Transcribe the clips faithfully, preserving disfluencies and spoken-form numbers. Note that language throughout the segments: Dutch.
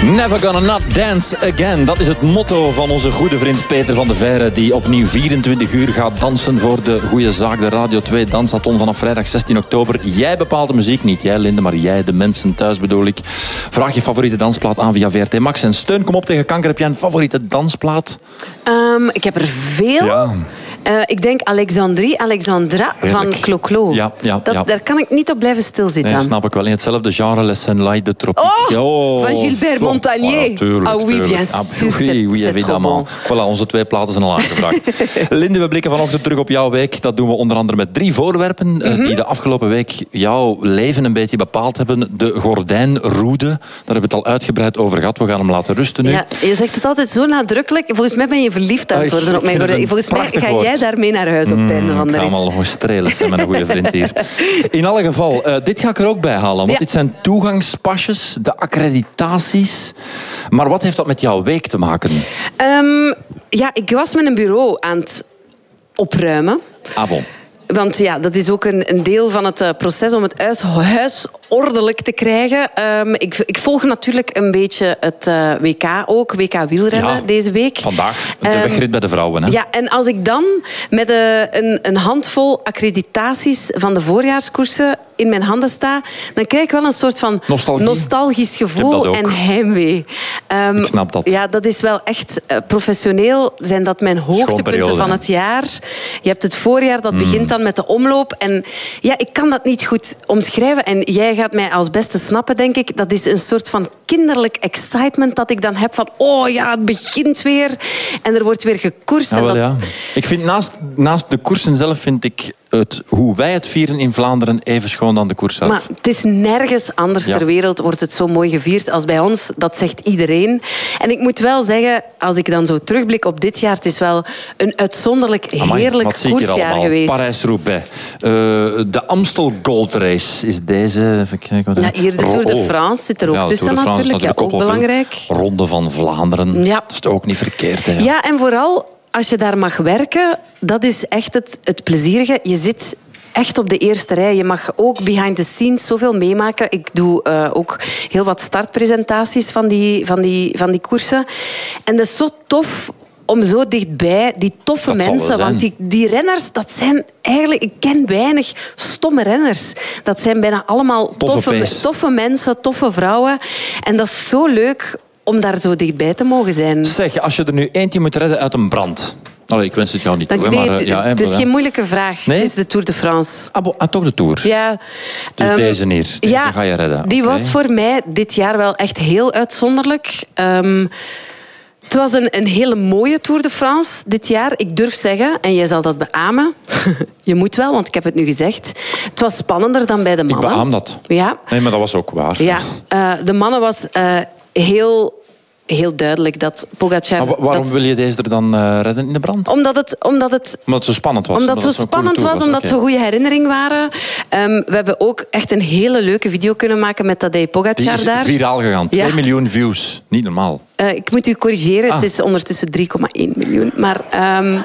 Never gonna not dance again. Dat is het motto van onze goede vriend Peter van de Veire, die opnieuw vierentwintig uur gaat dansen voor de goede zaak. De Radio twee Dansathon vanaf vrijdag zestien oktober. Jij bepaalt de muziek, niet jij Linde, maar jij, de mensen thuis bedoel ik. Vraag je favoriete dansplaat aan via V R T Max. En steun, kom op tegen kanker. Heb jij een favoriete dansplaat? Um, ik heb er veel. Ja. Uh, ik denk Alexandrie, Alexandra Heerlijk. van Clo-Clo. Ja, ja, dat, ja. Daar kan ik niet op blijven stilzitten. Nee, dat snap ik wel. In hetzelfde genre, Les Senlai de Tropique. Oh, van Gilbert Montagnier. Oh, tuurlijk, ah oui, tuurlijk. bien Ah, sûr. oui, oui, c'est évidemment. Voilà, onze twee platen zijn al aangevraagd. Linde, we blikken vanochtend terug op jouw week. Dat doen we onder andere met drie voorwerpen mm-hmm. die de afgelopen week jouw leven een beetje bepaald hebben. De gordijnroede, daar hebben we het al uitgebreid over gehad. We gaan hem laten rusten nu. Ja, je zegt het altijd zo nadrukkelijk. Volgens mij ben je verliefd aan het worden ah, op mijn gordijn. Volgens mij ga woord. jij daarmee naar huis op het einde van de Ik ga rit. hem al nog strelen, zijn mijn goede vriend hier. In alle geval, uh, dit ga ik er ook bij halen. Want ja. dit zijn toegangspasjes, de accreditaties. Maar wat heeft dat met jouw week te maken? Um, ja, ik was met een bureau aan het opruimen. Ah bon. Want ja, dat is ook een, een deel van het uh, proces om het huis, huis ordelijk te krijgen. Um, ik, ik volg natuurlijk een beetje het uh, W K ook, W K wielrennen ja, deze week. Vandaag, de um, wegrit bij de vrouwen. Hè? Ja, en als ik dan met uh, een, een handvol accreditaties van de voorjaarskoersen in mijn handen sta, dan krijg ik wel een soort van Nostalgie. nostalgisch gevoel en heimwee. Um, ik snap dat. Ja, dat is wel echt uh, professioneel. Zijn dat mijn hoogtepunten van het jaar. Je hebt het voorjaar, dat mm. begint dan met de omloop. En ja, ik kan dat niet goed omschrijven. En jij gaat mij als beste snappen, denk ik. Dat is een soort van kinderlijk excitement dat ik dan heb van oh ja, het begint weer. En er wordt weer gekoerst. Ja, en wel, dat... ja. Ik vind naast, naast de koersen zelf vind ik het, hoe wij het vieren in Vlaanderen even schoon dan de koers zelf. Maar het is nergens anders ja. ter wereld wordt het zo mooi gevierd als bij ons. Dat zegt iedereen. En ik moet wel zeggen, als ik dan zo terugblik op dit jaar, het is wel een uitzonderlijk Amai, heerlijk wat zie ik hier koersjaar allemaal? geweest. Parijs-Roubaix. Uh, de Amstel Gold Race is deze. Even kijken, ja, hier de Tour de France zit er ook ja, tussen natuurlijk. natuurlijk. Ja, ook belangrijk. Ronde van Vlaanderen. Ja. Dat is ook niet verkeerd. Hè, ja. ja, en vooral als je daar mag werken, dat is echt het, het plezierige. Je zit echt op de eerste rij. Je mag ook behind the scenes zoveel meemaken. Ik doe uh, ook heel wat startpresentaties van die, van, die, van die koersen. En dat is zo tof om zo dichtbij, die toffe dat mensen. Want die, die renners, dat zijn eigenlijk... Ik ken weinig stomme renners. Dat zijn bijna allemaal toffe, toffe, toffe mensen, toffe vrouwen. En dat is zo leuk om daar zo dichtbij te mogen zijn. Zeg, als je er nu eentje moet redden uit een brand... Allee, ik wens het jou niet toe. Nee, maar, het, ja, het is ja. geen moeilijke vraag. Nee? Het is de Tour de France. Ah, bo, ah toch de Tour? Ja. Dus um, deze hier, deze ja, ga je redden. Die okay. was voor mij dit jaar wel echt heel uitzonderlijk. Um, het was een, een hele mooie Tour de France dit jaar. Ik durf zeggen, en jij zal dat beamen. Je moet wel, want ik heb het nu gezegd. Het was spannender dan bij de mannen. Ik beaam dat. Ja. Nee, maar dat was ook waar. Ja, uh, de mannen was uh, heel... heel duidelijk dat Pogacar... Maar waarom dat... wil je deze er dan uh, redden in de brand? Omdat het... Omdat het, omdat het zo spannend was. Omdat het zo spannend was, omdat het zo'n goede herinnering waren. Um, we hebben ook echt een hele leuke video kunnen maken met Tadej Pogacar daar. Die is viraal gegaan. Ja. twee miljoen views. Niet normaal. Uh, ik moet u corrigeren. Ah. Het is ondertussen drie komma één miljoen. Maar... Um,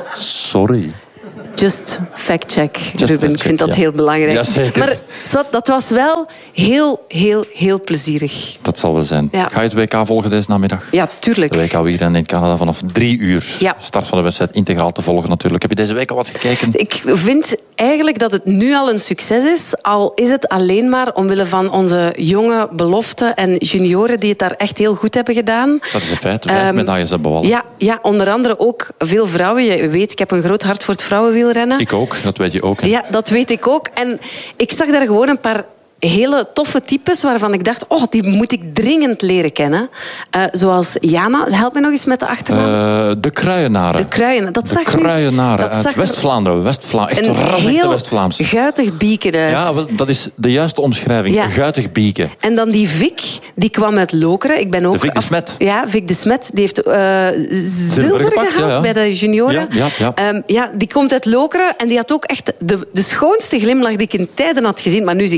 Sorry. Just fact-check, Just Ruben. fact-check, ik vind dat ja. heel belangrijk. Ja, zeker. Maar zo, dat was wel heel, heel, heel plezierig. Dat zal wel zijn. Ja. Ga je het W K volgen deze namiddag? Ja, tuurlijk. De W K wielrennen in Canada vanaf drie uur. Ja. Start van de wedstrijd integraal te volgen natuurlijk. Heb je deze week al wat gekeken? Ik vind eigenlijk dat het nu al een succes is. Al is het alleen maar omwille van onze jonge beloften en junioren die het daar echt heel goed hebben gedaan. Dat is een feit. Vijf um, medailles hebben we al. Ja, ja, onder andere ook veel vrouwen. Je weet, ik heb een groot hart voor het vrouwenwielrennen. Ik ook, dat weet je ook. Hè? Ja, dat weet ik ook. En ik zag daar gewoon een paar hele toffe types waarvan ik dacht, oh, die moet ik dringend leren kennen. Uh, zoals Jana, help me nog eens met de achternaam. Uh, de Kruienaren. De Kruienaren. Dat de zag Kruienaren dat uit zag West-Vlaanderen. West-Vlaanderen. Echt een razig heel West-Vlaams. guitig bieken uit. Ja, wel, dat is de juiste omschrijving. Ja. Guitig bieken. En dan die Vic, die kwam uit Lokeren. Ik ben ook de Vic de Smet. Ja, Vic de Smet. Die heeft uh, zilver gepakt, gehaald ja, ja. bij de junioren. Ja, ja, ja. Um, ja, die komt uit Lokeren en die had ook echt de, de schoonste glimlach die ik in tijden had gezien. Maar nu zie ik u natuurlijk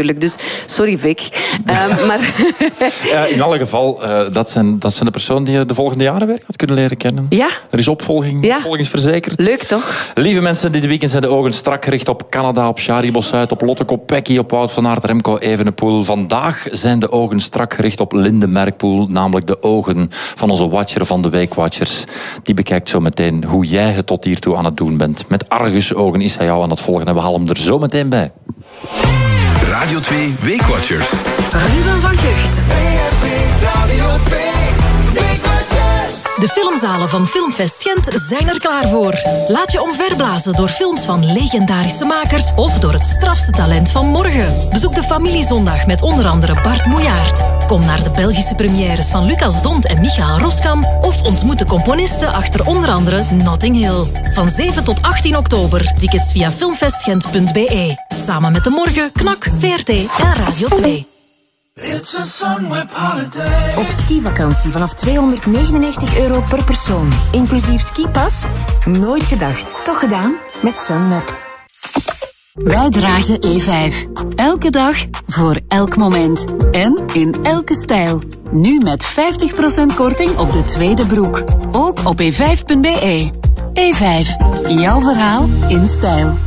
natuurlijk. Dus sorry, Vic. Um, maar uh, in alle geval, uh, dat, zijn, dat zijn de personen die je de volgende jaren weer gaat kunnen leren kennen. Ja. Er is opvolging, ja. opvolging is verzekerd. Leuk, toch? Lieve mensen, dit weekend zijn de ogen strak gericht op Canada, op Charibos Zuid, op Lotte Kopecky, op Wout van Aert, Remco Evenepoel. Vandaag zijn de ogen strak gericht op Linde Merkpoel, namelijk de ogen van onze watcher van de Weekwatchers. Die bekijkt zo meteen hoe jij het tot hiertoe aan het doen bent. Met argusogen is hij jou aan het volgen en we halen hem er zo meteen bij. Radio twee Weekwatchers. Ruben van Gucht. Radio twee Weekwatchers. De filmzalen van Filmfest Gent zijn er klaar voor. Laat je omverblazen door films van legendarische makers of door het strafste talent van morgen. Bezoek de Familiezondag met onder andere Bart Moejaert. Kom naar de Belgische premières van Lucas Dont en Michael Roskam of ontmoet de componisten achter onder andere Notting Hill. Van zeven tot achttien oktober. Tickets via filmfestgent punt b e. Samen met De Morgen, Knak, V R T en Radio twee. It's a Sunweb holiday. Op skivakantie vanaf tweehonderdnegenennegentig euro per persoon. Inclusief skipas? Nooit gedacht. Toch gedaan? Met Sunweb. Wij dragen E vijf. Elke dag, voor elk moment. En in elke stijl. Nu met vijftig procent korting op de tweede broek. Ook op e vijf punt b e. E vijf. Jouw verhaal in stijl.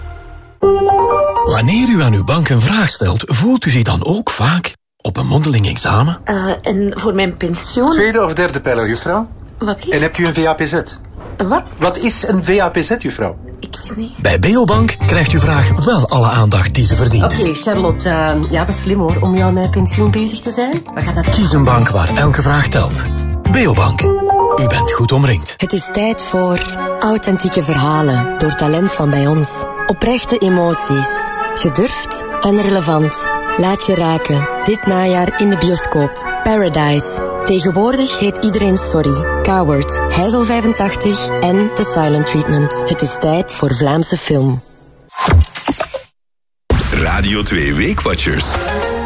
Wanneer u aan uw bank een vraag stelt, voelt u zich dan ook vaak op een mondeling examen? Uh, en voor mijn pensioen... Tweede of derde pijler, juffrouw? Wat lief? En hebt u een V A P Z? Wat? Wat is een V A P Z, juffrouw? Ik weet niet. Bij Beobank krijgt uw vraag wel alle aandacht die ze verdient. Oké, okay, Charlotte. Uh, ja, dat is slim hoor, om jou met pensioen bezig te zijn. We gaan dat... Kies een bank waar elke vraag telt. Beobank. U bent goed omringd. Het is tijd voor authentieke verhalen door talent van bij ons. Oprechte emoties. Gedurfd en relevant. Laat je raken. Dit najaar in de bioscoop. Paradise. Tegenwoordig heet iedereen Sorry. Coward. Heizel vijfentachtig en The Silent Treatment. Het is tijd voor Vlaamse film. Radio twee Weekwatchers.